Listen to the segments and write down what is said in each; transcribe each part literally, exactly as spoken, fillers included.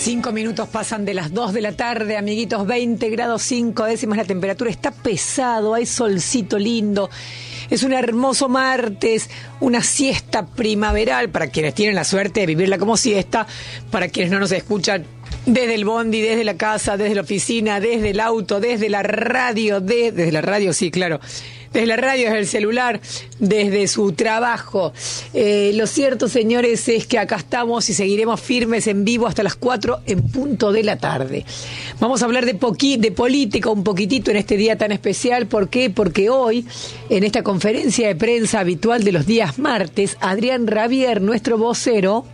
Cinco minutos pasan de las dos de la tarde, amiguitos, veinte grados cinco décimas la temperatura, está pesado, hay solcito lindo, es un hermoso martes, una siesta primaveral para quienes tienen la suerte de vivirla como siesta, para quienes no nos escuchan desde el bondi, desde la casa, desde la oficina, desde el auto, desde la radio, de, desde la radio, sí, claro, desde la radio, desde el celular, desde su trabajo. Eh, lo cierto, señores, es que acá estamos y seguiremos firmes en vivo hasta las cuatro en punto de la tarde. Vamos a hablar de, poqui, de política un poquitito en este día tan especial. ¿Por qué? Porque hoy, en esta conferencia de prensa habitual de los días martes, Adrián Rabier, nuestro vocero,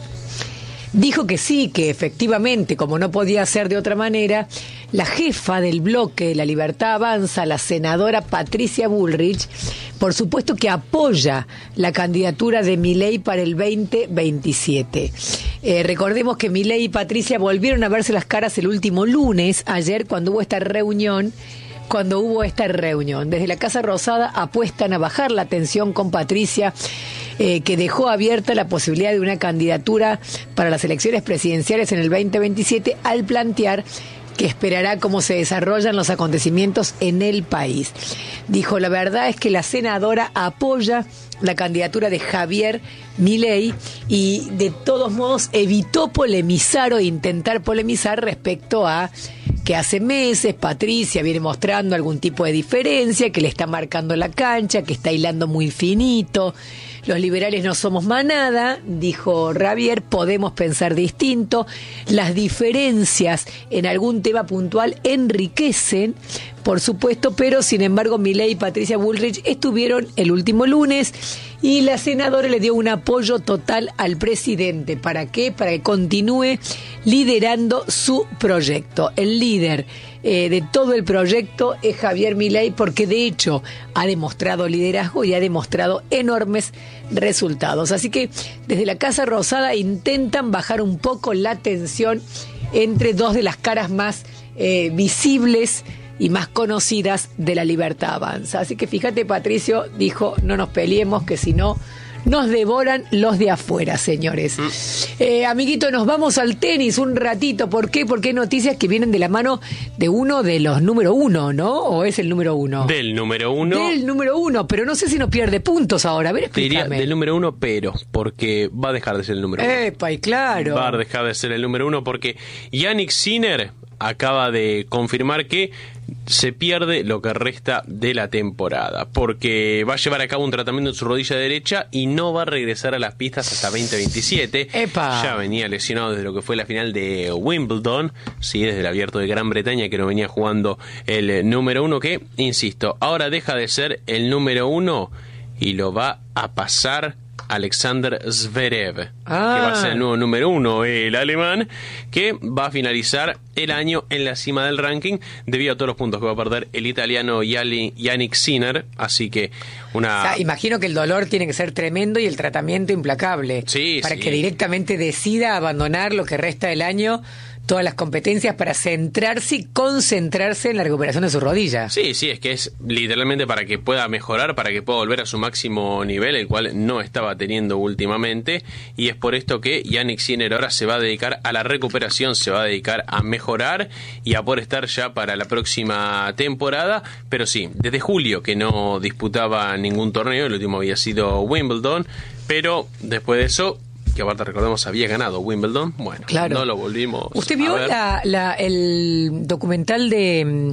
dijo que sí, que efectivamente, como no podía ser de otra manera, la jefa del bloque La Libertad Avanza, la senadora Patricia Bullrich, por supuesto que apoya la candidatura de Milei para el veinte veintisiete. Eh, recordemos que Milei y Patricia volvieron a verse las caras el último lunes, ayer, cuando hubo esta reunión, cuando hubo esta reunión. Desde la Casa Rosada apuestan a bajar la tensión con Patricia, eh, que dejó abierta la posibilidad de una candidatura para las elecciones presidenciales en el veinte veintisiete al plantear que esperará cómo se desarrollan los acontecimientos en el país. Dijo, la verdad es que la senadora apoya la candidatura de Javier Milei y de todos modos evitó polemizar o intentar polemizar respecto a que hace meses Patricia viene mostrando algún tipo de diferencia, que le está marcando la cancha, que está hilando muy finito. Los liberales no somos manada, dijo Rabier, podemos pensar distinto. Las diferencias en algún tema puntual enriquecen, por supuesto, pero sin embargo Milei y Patricia Bullrich estuvieron el último lunes y la senadora le dio un apoyo total al presidente. ¿Para qué? Para que continúe liderando su proyecto. El líder eh, de todo el proyecto es Javier Milei, porque de hecho ha demostrado liderazgo y ha demostrado enormes resultados. Así que desde la Casa Rosada intentan bajar un poco la tensión entre dos de las caras más eh, visibles y más conocidas de La Libertad Avanza. Así que fíjate, Patricio dijo, no nos peleemos, que si no nos devoran los de afuera, señores. Mm. Eh, amiguito, nos vamos al tenis un ratito. ¿Por qué? Porque hay noticias que vienen de la mano de uno de los número uno, ¿no? ¿O es el número uno? Del número uno. Del número uno, pero no sé si no pierde puntos ahora. A ver, explícame. Diría del número uno, pero, porque va a dejar de ser el número uno. Epa, y claro. Va a dejar de ser el número uno porque Jannik Sinner acaba de confirmar que se pierde lo que resta de la temporada, porque va a llevar a cabo un tratamiento en su rodilla derecha y no va a regresar a las pistas hasta veinte veintisiete. ¡Epa! Ya venía lesionado desde lo que fue la final de Wimbledon, sí, desde el Abierto de Gran Bretaña, que no venía jugando el número uno, que, insisto, ahora deja de ser el número uno y lo va a pasar Alexander Zverev, ah. que va a ser el nuevo número uno, el alemán, que va a finalizar el año en la cima del ranking debido a todos los puntos que va a perder el italiano Jannik Sinner. Así que una... O sea, imagino que el dolor tiene que ser tremendo y el tratamiento implacable, sí, para sí. que directamente decida abandonar lo que resta del año, todas las competencias, para centrarse y concentrarse en la recuperación de su rodilla. Sí, sí, es que es literalmente para que pueda mejorar, para que pueda volver a su máximo nivel, el cual no estaba teniendo últimamente, y es por esto que Jannik Sinner ahora se va a dedicar a la recuperación, se va a dedicar a mejorar y a poder estar ya para la próxima temporada. Pero sí, desde julio que no disputaba ningún torneo, el último había sido Wimbledon, pero después de eso, que aparte recordemos había ganado Wimbledon, bueno, claro. No lo volvimos. ¿Usted vio a ver. La, la, el documental de,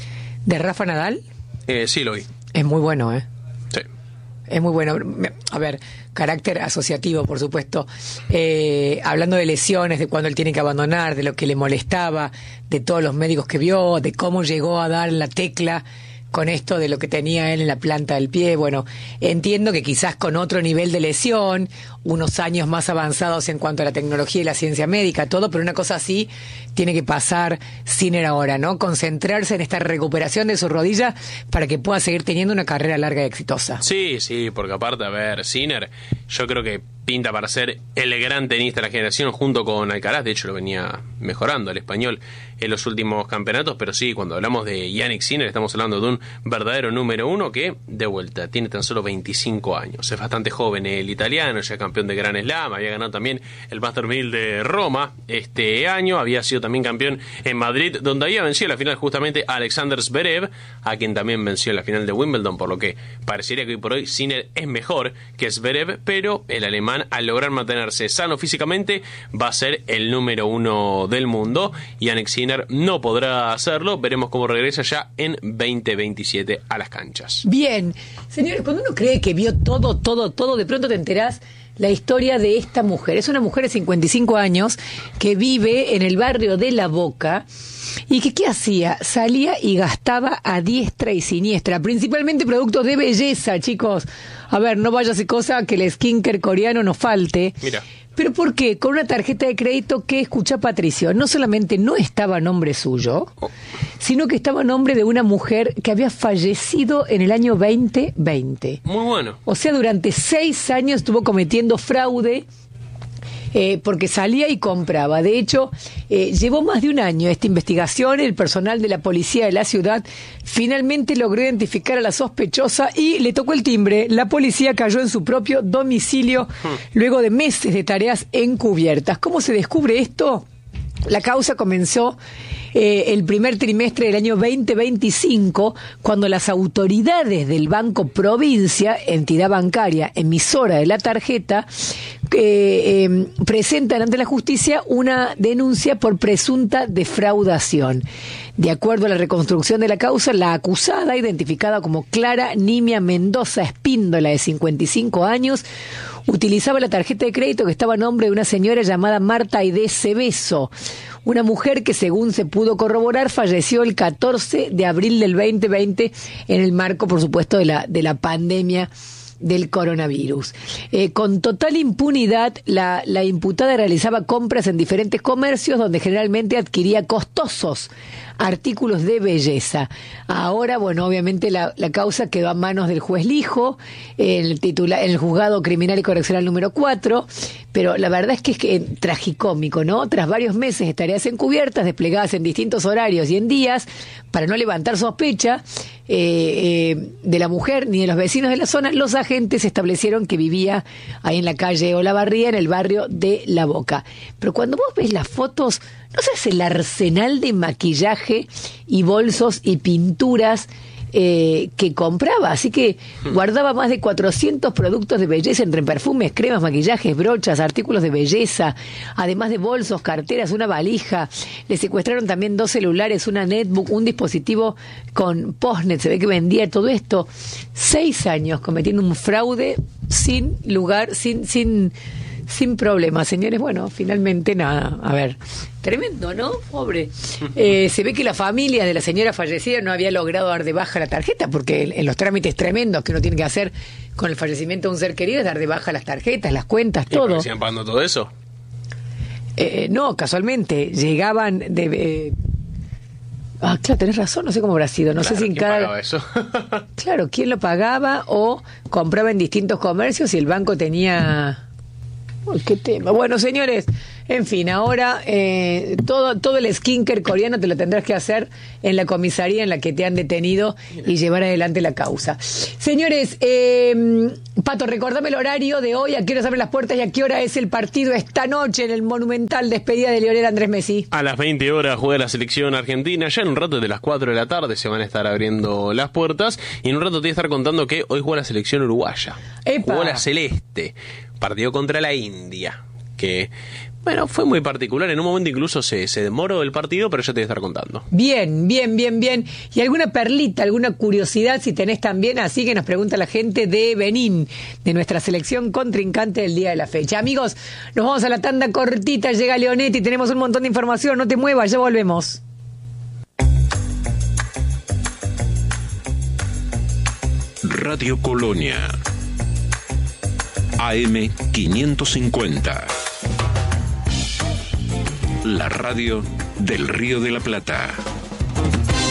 de Rafa Nadal? Eh, sí, lo vi. Es muy bueno, ¿eh? Sí. Es muy bueno. A ver, carácter asociativo, por supuesto. Eh, hablando de lesiones, de cuando él tiene que abandonar, de lo que le molestaba, de todos los médicos que vio, de cómo llegó a dar la tecla con esto de lo que tenía él en la planta del pie. Bueno, entiendo que quizás con otro nivel de lesión, unos años más avanzados en cuanto a la tecnología y la ciencia médica, todo, pero una cosa así tiene que pasar Sinner ahora, ¿no? Concentrarse en esta recuperación de su rodilla para que pueda seguir teniendo una carrera larga y exitosa. Sí, sí, porque aparte, a ver, Sinner, yo creo que pinta para ser el gran tenista de la generación junto con Alcaraz. De hecho lo venía mejorando el español en los últimos campeonatos, pero sí, cuando hablamos de Jannik Sinner estamos hablando de un verdadero número uno que, de vuelta, tiene tan solo veinticinco años. Es bastante joven el italiano, ya campeón de Grand Slam, había ganado también el Master mil de Roma este año, había sido también campeón en Madrid, donde había vencido en la final justamente a Alexander Zverev, a quien también venció en la final de Wimbledon, por lo que parecería que hoy por hoy Sinner es mejor que Zverev, pero el alemán, al lograr mantenerse sano físicamente, va a ser el número uno del mundo. Jannik Sinner no podrá hacerlo, veremos cómo regresa ya en veinte veintisiete a las canchas. Bien, señores, cuando uno cree que vio todo, todo, todo, de pronto te enterás la historia de esta mujer. Es una mujer de cincuenta y cinco años que vive en el barrio de La Boca. ¿Y que qué hacía? Salía y gastaba a diestra y siniestra, principalmente productos de belleza, chicos. A ver, no vaya a ser cosa que el skincare coreano nos falte. Mira. ¿Pero por qué? Con una tarjeta de crédito que, escucha Patricio, no solamente no estaba a nombre suyo, oh. sino que estaba a nombre de una mujer que había fallecido en el año veinte veinte. Muy bueno. O sea, durante seis años estuvo cometiendo fraude. Eh, porque salía y compraba. De hecho, eh, llevó más de un año esta investigación. El personal de la policía de la ciudad finalmente logró identificar a la sospechosa y le tocó el timbre. La policía cayó en su propio domicilio hmm. luego de meses de tareas encubiertas. ¿Cómo se descubre esto? La causa comenzó eh, el primer trimestre del año veinte veinticinco, cuando las autoridades del Banco Provincia, entidad bancaria emisora de la tarjeta, eh, eh, presentan ante la justicia una denuncia por presunta defraudación. De acuerdo a la reconstrucción de la causa, la acusada, identificada como Clara Nimia Mendoza Espíndola, de cincuenta y cinco años, utilizaba la tarjeta de crédito que estaba a nombre de una señora llamada Marta Aide Cebeso, una mujer que, según se pudo corroborar, falleció el catorce de abril del veinte veinte en el marco, por supuesto, de la, de la pandemia del coronavirus. Eh, con total impunidad, la, la imputada realizaba compras en diferentes comercios donde generalmente adquiría costosos artículos de belleza. Ahora, bueno, obviamente la, la causa quedó a manos del juez Lijo, el titular, el juzgado criminal y correccional número cuatro, pero la verdad es que es que, tragicómico, ¿no? Tras varios meses de tareas encubiertas, desplegadas en distintos horarios y en días, para no levantar sospecha eh, eh, de la mujer ni de los vecinos de la zona, los agentes establecieron que vivía ahí en la calle Olavarría, en el barrio de La Boca. Pero cuando vos ves las fotos, no sabes el arsenal de maquillaje y bolsos y pinturas eh, que compraba. Así que guardaba más de cuatrocientos productos de belleza entre perfumes, cremas, maquillajes, brochas, artículos de belleza, además de bolsos, carteras, una valija. Le secuestraron también dos celulares, una netbook, un dispositivo con postnet. Se ve que vendía todo esto. Seis años cometiendo un fraude sin lugar, sin... sin Sin problema, señores. Bueno, finalmente nada. A ver, tremendo, ¿no? Pobre. Eh, se ve que la familia de la señora fallecida no había logrado dar de baja la tarjeta, porque en los trámites tremendos que uno tiene que hacer con el fallecimiento de un ser querido es dar de baja las tarjetas, las cuentas, todo. ¿Y por qué siguen pagando todo eso? Eh, no, casualmente llegaban de... Eh, Ah, claro, tenés razón, no sé cómo habrá sido. No claro, sé si en ¿quién cada... pagaba eso? Claro, ¿quién lo pagaba o compraba en distintos comercios y el banco tenía... Uy, qué tema. Bueno, señores, en fin, ahora eh, todo todo el skincare coreano te lo tendrás que hacer en la comisaría en la que te han detenido y llevar adelante la causa. Señores, eh, Pato, recordame el horario de hoy, a qué hora se abren las puertas y a qué hora es el partido esta noche en el monumental despedida de Lionel Andrés Messi. A las veinte horas juega la selección argentina, ya en un rato de las cuatro de la tarde se van a estar abriendo las puertas y en un rato te voy a estar contando que hoy juega la selección uruguaya. ¡Epa! Jugó la celeste. Partido contra la India, que, bueno, fue muy particular. En un momento incluso se, se demoró el partido, pero ya te voy a estar contando. Bien, bien, bien, bien. ¿Y alguna perlita, alguna curiosidad, si tenés también? Así que nos pregunta la gente de Benín, de nuestra selección contrincante del día de la fecha. Amigos, nos vamos a la tanda cortita, llega Leonetti, tenemos un montón de información, no te muevas, ya volvemos. Radio Colonia A M quinientos cincuenta, la radio del Río de la Plata.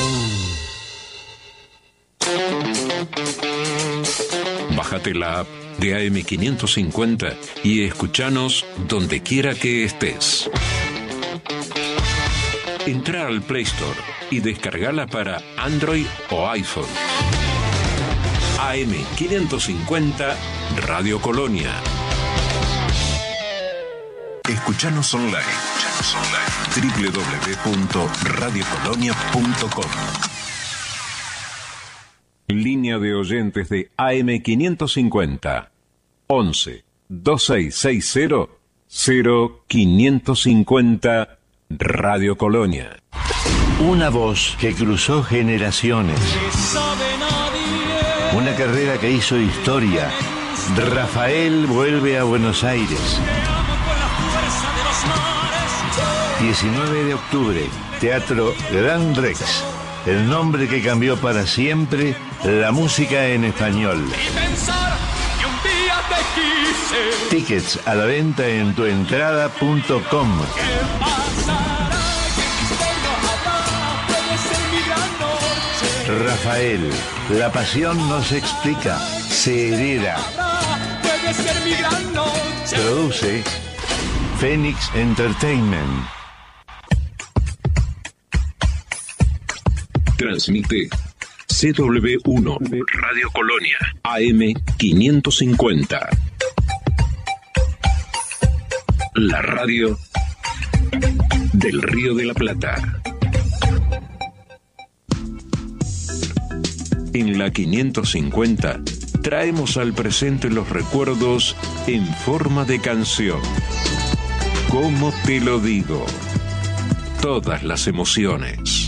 Bájate la app de A M quinientos cincuenta y escuchanos donde quiera que estés. Entra al Play Store y descargala para Android o iPhone. A M quinientos cincuenta Radio Colonia. Escuchanos online. Escuchanos online. doble u doble u doble u punto radio colonia punto com. Línea de oyentes de A M quinientos cincuenta. once, veintiséis sesenta, cero quinientos cincuenta Radio Colonia. Una voz que cruzó generaciones. Una carrera que hizo historia. Rafael vuelve a Buenos Aires. diecinueve de octubre, Teatro Gran Rex. El nombre que cambió para siempre la música en español. Tickets a la venta en tuentrada punto com. Rafael, la pasión no se explica, se hereda. Produce Phoenix Entertainment. Transmite C W uno Radio Colonia A M quinientos cincuenta. La radio del Río de la Plata. En la quinientos cincuenta traemos al presente los recuerdos en forma de canción. ¿Cómo te lo digo? Todas las emociones.